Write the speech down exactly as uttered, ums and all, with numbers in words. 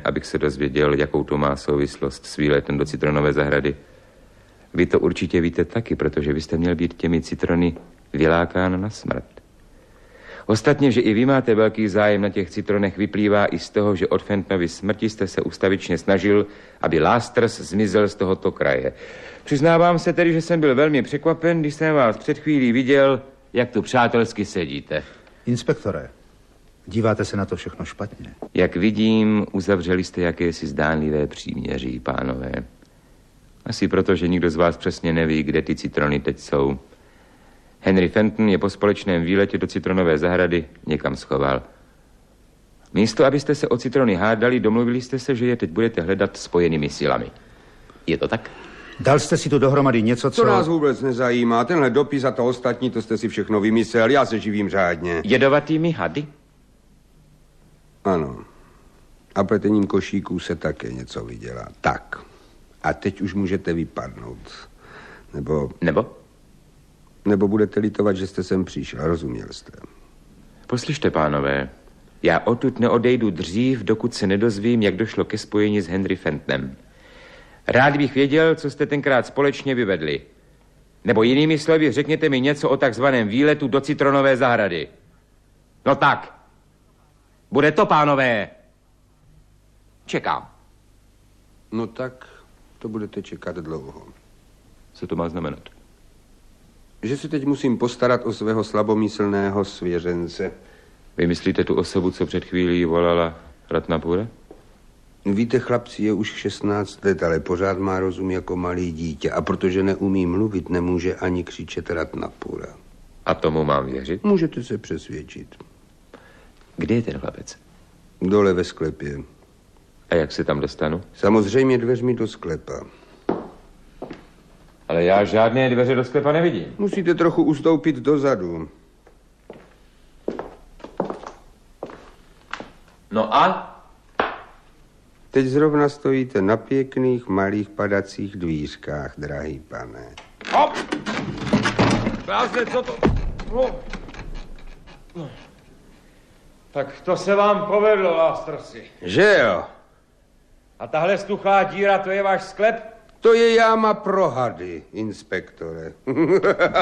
abych se dozvěděl, jakou to má souvislost s výletem do Citronové zahrady. Vy to určitě víte taky, protože vy jste měl být těmi citrony vylákán na smrt. Ostatně, že i vy máte velký zájem na těch citronech, vyplývá i z toho, že od Fentonovy smrti jste se ustavičně snažil, aby Lasters zmizel z tohoto kraje. Přiznávám se tedy, že jsem byl velmi překvapen, když jsem vás před chvílí viděl, jak tu přátelsky sedíte. Inspektore, díváte se na to všechno špatně. Jak vidím, uzavřeli jste jakési zdánlivé příměří, pánové. Asi proto, že nikdo z vás přesně neví, kde ty citrony teď jsou. Henry Fenton je po společném výletě do Citronové zahrady někam schoval. Místo, abyste se o citrony hádali, domluvili jste se, že je teď budete hledat spojenými silami. Je to tak? Dal jste si tu dohromady něco, co... To nás vůbec nezajímá. Tenhle dopis a to ostatní, to jste si všechno vymyslel. Já se živím řádně. Jedovatými hady? Ano. A pletením košíků se také něco vydělá. Tak. A teď už můžete vypadnout. Nebo... Nebo? Nebo budete litovat, že jste sem přišel. Rozuměl jste. Poslyšte, pánové. Já odtud neodejdu dřív, dokud se nedozvím, jak došlo ke spojení s Henry Fentonem. Rád bych věděl, co jste tenkrát společně vyvedli. Nebo jinými slovy, řekněte mi něco o takzvaném výletu do Citronové zahrady. No tak. Bude to, pánové. Čekám. No tak, to budete čekat dlouho. Co to má znamenat? Že si teď musím postarat o svého slabomyslného svěřence. Vy myslíte tu osobu, co před chvílí volala Ratnapura? Víte, chlapci, je už šestnáct let, ale pořád má rozum jako malý dítě. A protože neumí mluvit, nemůže ani křičet Ratnapura. A tomu mám věřit? Můžete se přesvědčit. Kde je ten chlapec? Dole ve sklepě. A jak se tam dostanu? Samozřejmě dveřmi do sklepa. Ale já žádné dveře do sklepa nevidím. Musíte trochu ustoupit dozadu. No a? Teď zrovna stojíte na pěkných malých padacích dvířkách, drahý pane. Hop! Krásně, co to... No. No. Tak to se vám povedlo, Lastersi. Že jo? A tahle stuchlá díra, to je váš sklep? To je jáma pro hady, inspektore.